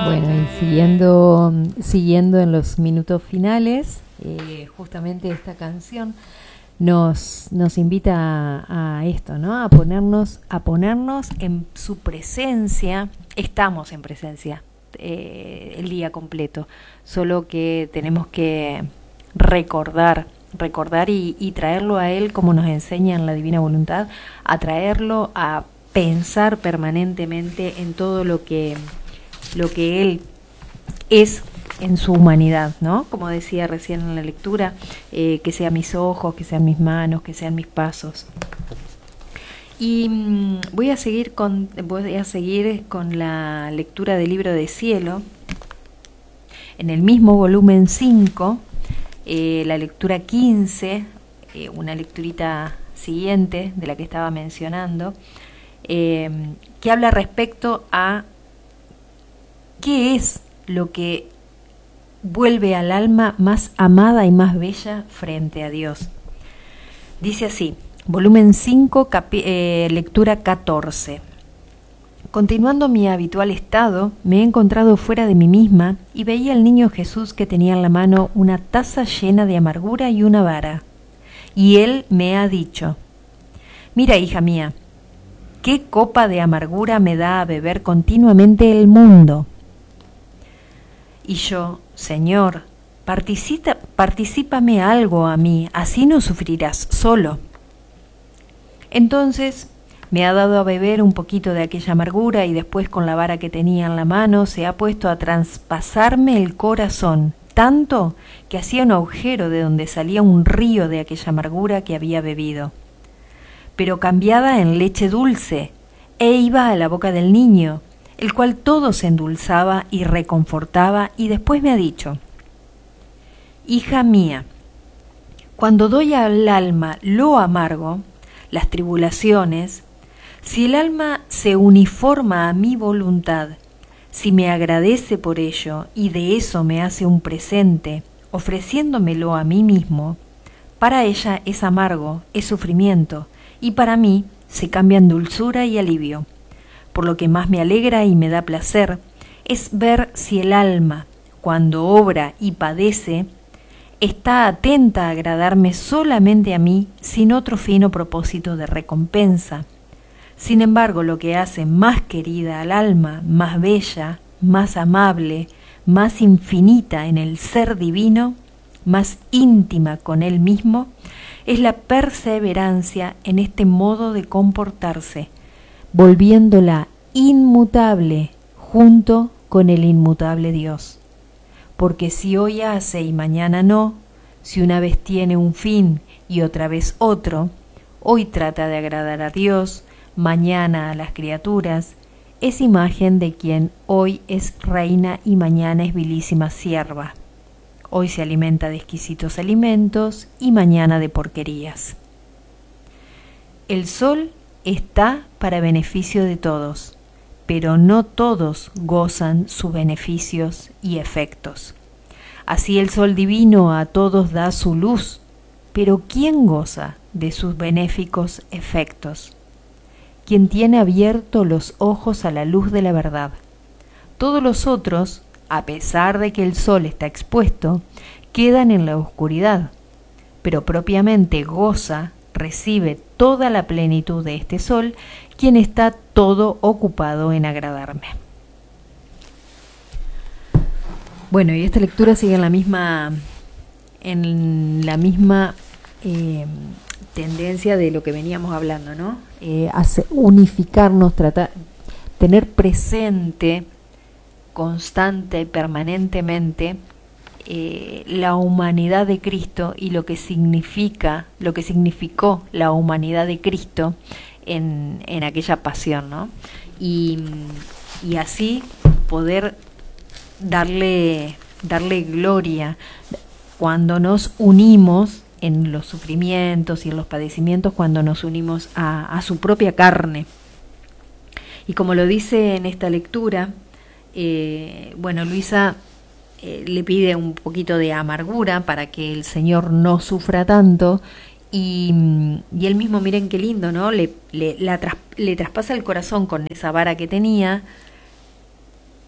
Bueno, y siguiendo en los minutos finales, justamente esta canción nos invita a esto, ¿no? A ponernos en su presencia. Estamos en presencia el día completo, solo que tenemos que recordar y traerlo a Él como nos enseña en la Divina Voluntad, a traerlo a pensar permanentemente en todo lo que Él es en su humanidad, ¿no? Como decía recién en la lectura, que sean mis ojos, que sean mis manos, que sean mis pasos. Y voy a seguir con la lectura del libro de Cielo, en el mismo volumen 5, la lectura 15, una lecturita siguiente de la que estaba mencionando, que habla respecto a ¿qué es lo que vuelve al alma más amada y más bella frente a Dios? Dice así, volumen 5, lectura 14. Continuando mi habitual estado, me he encontrado fuera de mí misma y veía al niño Jesús que tenía en la mano una taza llena de amargura y una vara. Y él me ha dicho: mira, hija mía, ¿qué copa de amargura me da a beber continuamente el mundo? Y yo, Señor, particípame algo a mí, así no sufrirás solo. Entonces me ha dado a beber un poquito de aquella amargura y después con la vara que tenía en la mano se ha puesto a traspasarme el corazón, tanto que hacía un agujero de donde salía un río de aquella amargura que había bebido, pero cambiada en leche dulce, e iba a la boca del niño, el cual todo se endulzaba y reconfortaba, y después me ha dicho: hija mía, cuando doy al alma lo amargo, las tribulaciones, si el alma se uniforma a mi voluntad, si me agradece por ello y de eso me hace un presente, ofreciéndomelo a mí mismo, para ella es amargo, es sufrimiento, y para mí se cambia en dulzura y alivio. Por lo que más me alegra y me da placer es ver si el alma, cuando obra y padece, está atenta a agradarme solamente a mí, sin otro fino propósito de recompensa. Sin embargo, lo que hace más querida al alma, más bella, más amable, más infinita en el ser divino, más íntima con él mismo, es la perseverancia en este modo de comportarse, volviéndola inmutable junto con el inmutable Dios. Porque si hoy hace y mañana no, si una vez tiene un fin y otra vez otro, hoy trata de agradar a Dios, mañana a las criaturas, es imagen de quien hoy es reina y mañana es vilísima sierva. Hoy se alimenta de exquisitos alimentos y mañana de porquerías. El sol está para beneficio de todos, pero no todos gozan sus beneficios y efectos. Así el sol divino a todos da su luz, pero ¿quién goza de sus benéficos efectos? Quien tiene abiertos los ojos a la luz de la verdad. Todos los otros, a pesar de que el sol está expuesto, quedan en la oscuridad, pero propiamente goza, recibe toda la plenitud de este sol, quien está todo ocupado en agradarme. Bueno, y esta lectura sigue en la misma tendencia de lo que veníamos hablando, ¿no? Unificarnos, tener presente constante y permanentemente la humanidad de Cristo y lo que significó la humanidad de Cristo en aquella pasión, ¿no? Y así poder darle gloria cuando nos unimos en los sufrimientos y en los padecimientos, cuando nos unimos a su propia carne. Y como lo dice en esta lectura, Luisa le pide un poquito de amargura para que el Señor no sufra tanto, y él mismo, miren qué lindo, ¿no? Le traspasa el corazón con esa vara que tenía,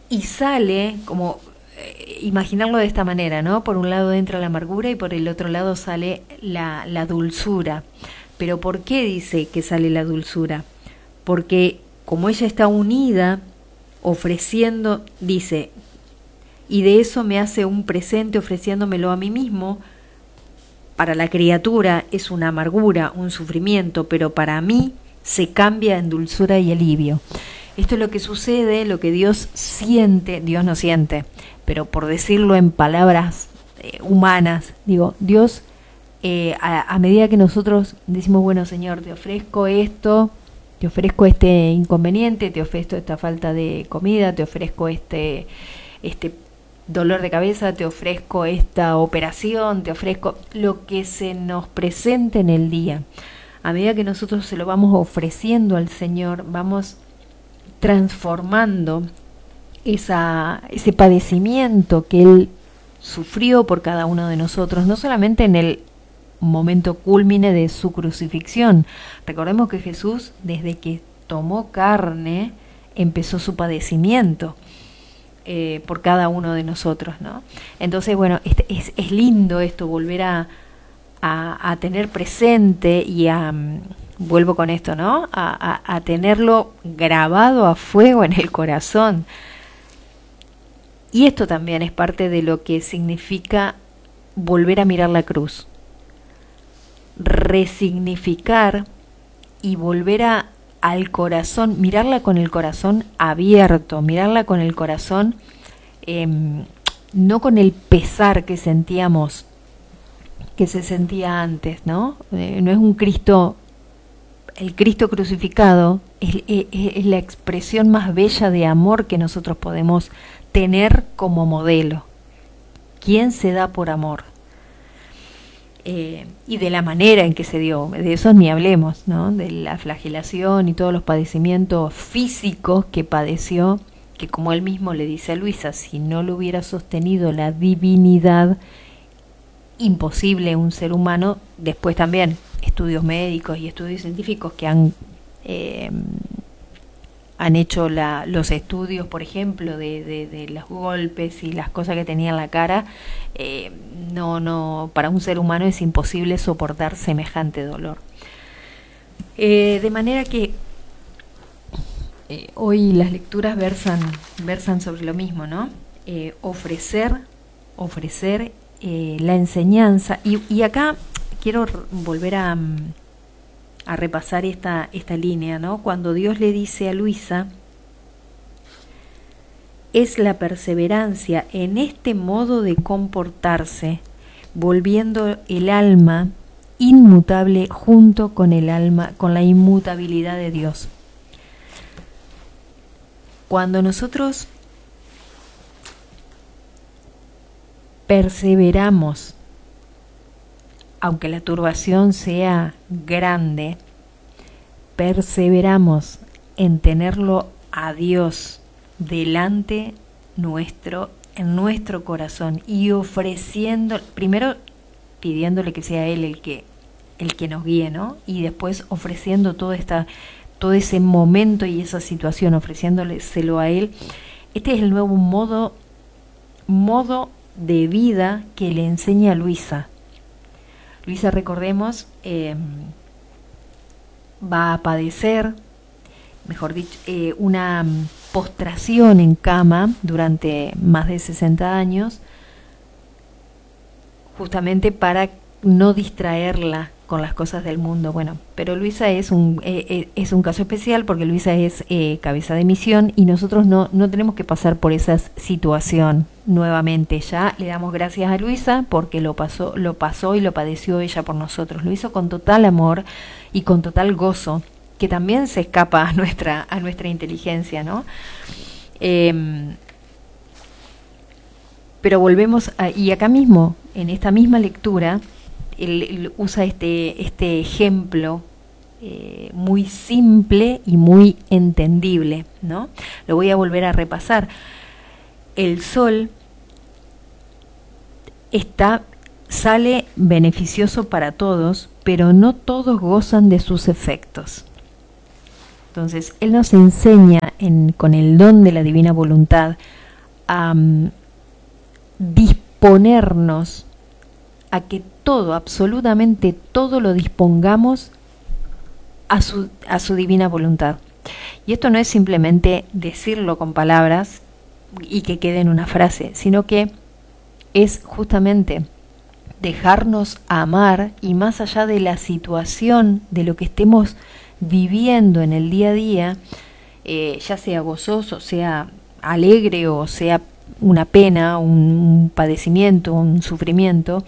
y sale como, imaginarlo de esta manera, ¿no? Por un lado entra la amargura y por el otro lado sale la dulzura. Pero ¿por qué dice que sale la dulzura? Porque como ella está unida, ofreciendo, dice, y de eso me hace un presente ofreciéndomelo a mí mismo. Para la criatura es una amargura, un sufrimiento, pero para mí se cambia en dulzura y alivio. Esto es lo que sucede, lo que Dios siente. Dios no siente, pero por decirlo en palabras humanas, digo, Dios, a medida que nosotros decimos, bueno, Señor, te ofrezco esto, te ofrezco este inconveniente, te ofrezco esta falta de comida, te ofrezco este dolor de cabeza, te ofrezco esta operación, te ofrezco lo que se nos presente en el día. A medida que nosotros se lo vamos ofreciendo al Señor, vamos transformando ese padecimiento que Él sufrió por cada uno de nosotros, no solamente en el momento cúlmine de su crucifixión. Recordemos que Jesús, desde que tomó carne, empezó su padecimiento por cada uno de nosotros, ¿no? Entonces, bueno, es lindo esto, volver a tener presente y vuelvo con esto, ¿no? A tenerlo grabado a fuego en el corazón. Y esto también es parte de lo que significa volver a mirar la cruz. Resignificar y volver al corazón, mirarla con el corazón abierto, mirarla con el corazón, no con el pesar que sentíamos, que se sentía antes, ¿no? No es un Cristo, el Cristo crucificado es la expresión más bella de amor que nosotros podemos tener como modelo. ¿Quién se da por amor? Y de la manera en que se dio, de eso ni hablemos, ¿no? De la flagelación y todos los padecimientos físicos que padeció, que como él mismo le dice a Luisa, si no lo hubiera sostenido la divinidad, imposible un ser humano. Después también estudios médicos y estudios científicos que han hecho los estudios, por ejemplo, de los golpes y las cosas que tenía en la cara. No, para un ser humano es imposible soportar semejante dolor. De manera que hoy las lecturas versan sobre lo mismo, ¿no? Ofrecer la enseñanza. Y acá quiero volver a repasar esta línea, ¿no? Cuando Dios le dice a Luisa, es la perseverancia en este modo de comportarse, volviendo el alma inmutable junto con el alma, con la inmutabilidad de Dios. Cuando nosotros perseveramos, aunque la turbación sea grande, perseveramos en tenerlo a Dios delante nuestro, en nuestro corazón, y ofreciendo, primero pidiéndole que sea Él el que nos guíe, ¿no? Y después ofreciendo todo ese momento y esa situación, ofreciéndoleselo a Él. Este es el nuevo modo de vida que le enseña a Luisa. Luisa, recordemos, va a padecer, mejor dicho, una postración en cama durante más de 60 años, justamente para no distraerla con las cosas del mundo. Bueno, pero Luisa es un caso especial porque Luisa es cabeza de misión y nosotros no tenemos que pasar por esa situación nuevamente. Ya le damos gracias a Luisa porque lo pasó y lo padeció ella por nosotros. Lo hizo con total amor y con total gozo, que también se escapa a nuestra inteligencia, ¿no? Pero volvemos y acá mismo, en esta misma lectura, él usa este ejemplo muy simple y muy entendible, ¿no? Lo voy a volver a repasar. El sol sale beneficioso para todos, pero no todos gozan de sus efectos. Entonces, Él nos enseña con el don de la divina voluntad a disponernos a que todo, absolutamente todo lo dispongamos a su divina voluntad. Y esto no es simplemente decirlo con palabras y que quede en una frase, sino que es justamente dejarnos amar, y más allá de la situación, de lo que estemos viviendo en el día a día, ya sea gozoso, sea alegre o sea una pena, un padecimiento, un sufrimiento,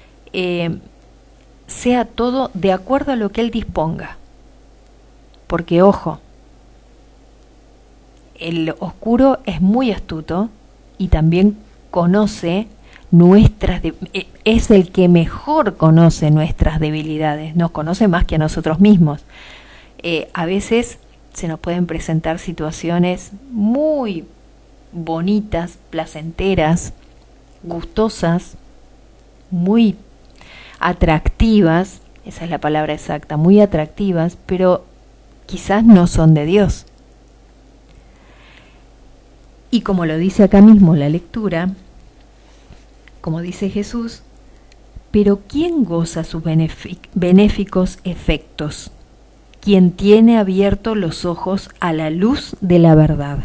sea todo de acuerdo a lo que Él disponga. Porque ojo, el oscuro es muy astuto y también conoce es el que mejor conoce nuestras debilidades, nos conoce más que a nosotros mismos. A veces se nos pueden presentar situaciones muy bonitas, placenteras, gustosas, muy atractivas, esa es la palabra exacta, muy atractivas, pero quizás no son de Dios. Y como lo dice acá mismo la lectura, como dice Jesús, pero ¿quién goza sus benéficos efectos? Quien tiene abiertos los ojos a la luz de la verdad.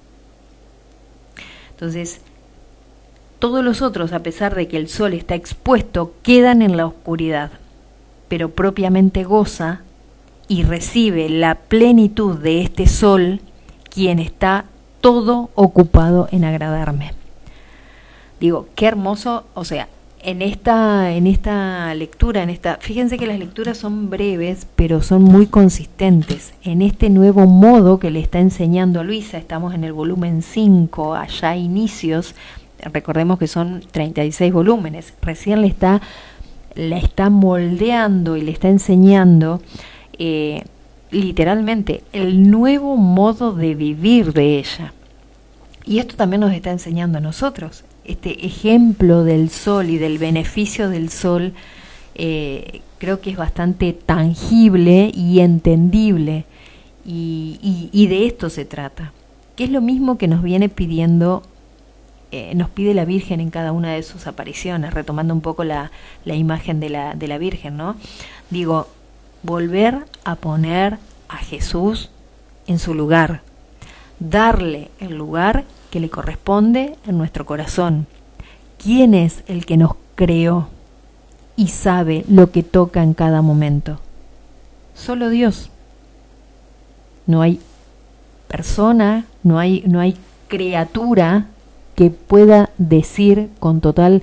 Entonces, todos los otros, a pesar de que el sol está expuesto, quedan en la oscuridad, pero propiamente goza y recibe la plenitud de este sol quien está todo ocupado en agradarme. Digo, qué hermoso, o sea, en esta lectura, fíjense que las lecturas son breves, pero son muy consistentes. En este nuevo modo que le está enseñando a Luisa, estamos en el volumen 5, allá inicios, recordemos que son 36 volúmenes, recién la está moldeando y le está enseñando literalmente el nuevo modo de vivir de ella. Y esto también nos está enseñando a nosotros. Este ejemplo del sol y del beneficio del sol creo que es bastante tangible y entendible, y de esto se trata, que es lo mismo que nos viene pidiendo, nos pide la Virgen en cada una de sus apariciones, retomando un poco la imagen de la Virgen, ¿no? Digo, volver a poner a Jesús en su lugar, darle el lugar que le corresponde en nuestro corazón. ¿Quién es el que nos creó y sabe lo que toca en cada momento? Solo Dios. No hay persona, no hay criatura que pueda decir con total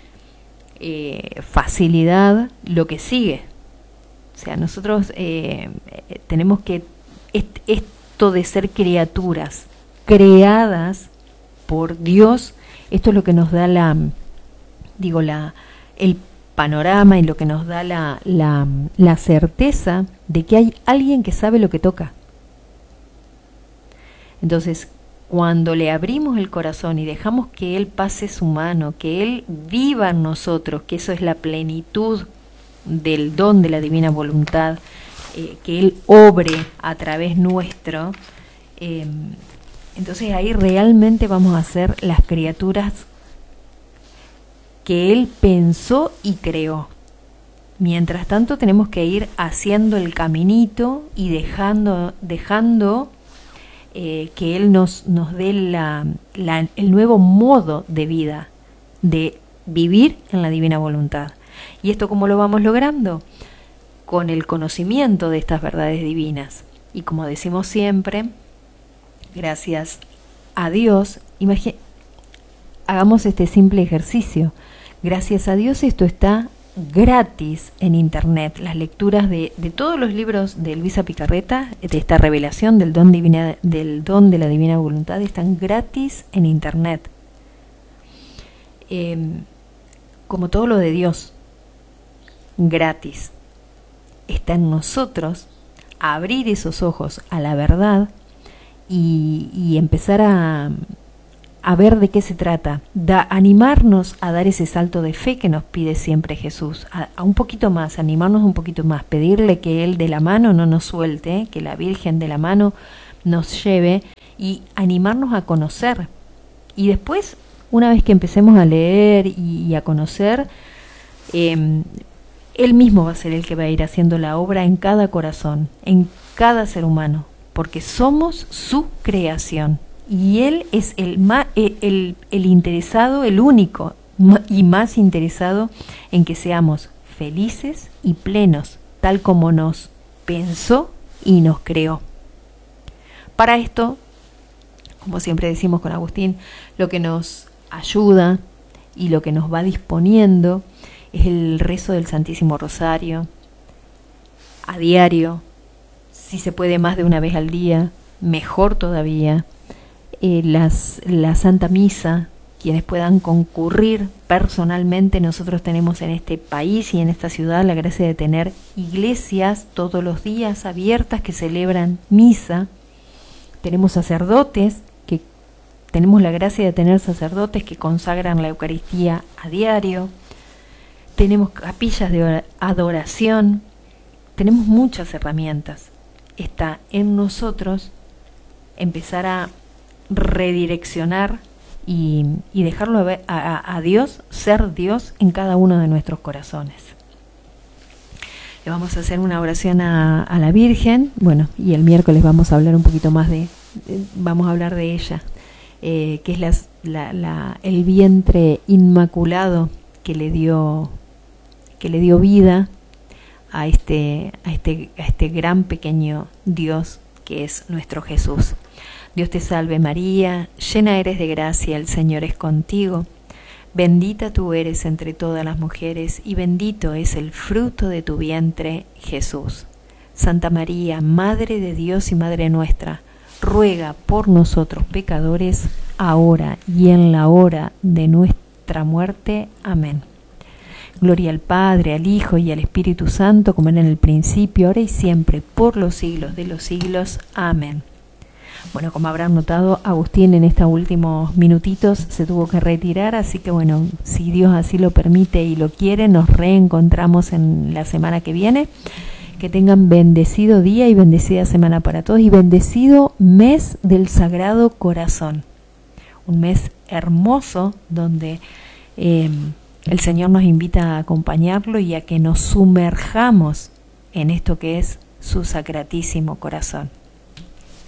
facilidad lo que sigue. O sea, nosotros tenemos que esto de ser criaturas creadas por Dios, esto es lo que nos da el panorama y lo que nos da la certeza de que hay alguien que sabe lo que toca. Entonces, cuando le abrimos el corazón y dejamos que Él pase su mano, que Él viva en nosotros, que eso es la plenitud del don de la divina voluntad, que Él obre a través nuestro, entonces ahí realmente vamos a ser las criaturas que Él pensó y creó. Mientras tanto tenemos que ir haciendo el caminito y dejando que Él nos dé el nuevo modo de vida, de vivir en la divina voluntad. ¿Y esto cómo lo vamos logrando? Con el conocimiento de estas verdades divinas. Y como decimos siempre, gracias a Dios, hagamos este simple ejercicio. Gracias a Dios esto está gratis en internet. Las lecturas de todos los libros de Luisa Picarreta, de esta revelación del don de la divina voluntad, están gratis en internet. Como todo lo de Dios, gratis. Está en nosotros abrir esos ojos a la verdad y empezar a ver de qué se trata, animarnos a dar ese salto de fe que nos pide siempre Jesús, a un poquito más, animarnos un poquito más, pedirle que Él de la mano no nos suelte, que la Virgen de la mano nos lleve, y animarnos a conocer Y después, una vez que empecemos a leer y a conocer, Él mismo va a ser el que va a ir haciendo la obra en cada corazón, en cada ser humano, porque somos su creación. Y Él es el interesado, el único y más interesado en que seamos felices y plenos, tal como nos pensó y nos creó. Para esto, como siempre decimos con Agustín, lo que nos ayuda y lo que nos va disponiendo es el rezo del Santísimo Rosario a diario, si se puede más de una vez al día, mejor todavía. La Santa Misa, quienes puedan concurrir personalmente. Nosotros tenemos en este país y en esta ciudad la gracia de tener iglesias todos los días abiertas que celebran misa. Tenemos sacerdotes, tenemos la gracia de tener sacerdotes que consagran la Eucaristía a diario. Tenemos capillas de adoración. Tenemos muchas herramientas. Está en nosotros empezar a redireccionar y dejarlo a Dios, ser Dios en cada uno de nuestros corazones. Le vamos a hacer una oración a la Virgen, bueno, y el miércoles vamos a hablar un poquito más vamos a hablar de ella, que es el vientre inmaculado que le dio vida a este gran pequeño Dios que es nuestro Jesús. Dios te salve María, llena eres de gracia, el Señor es contigo. Bendita tú eres entre todas las mujeres y bendito es el fruto de tu vientre, Jesús. Santa María, Madre de Dios y Madre nuestra, ruega por nosotros pecadores, ahora y en la hora de nuestra muerte. Amén. Gloria al Padre, al Hijo y al Espíritu Santo, como era en el principio, ahora y siempre, por los siglos de los siglos. Amén. Bueno, como habrán notado, Agustín en estos últimos minutitos se tuvo que retirar, así que bueno, si Dios así lo permite y lo quiere, nos reencontramos en la semana que viene. Que tengan bendecido día y bendecida semana para todos y bendecido mes del Sagrado Corazón. Un mes hermoso donde el Señor nos invita a acompañarlo y a que nos sumerjamos en esto que es su Sacratísimo Corazón.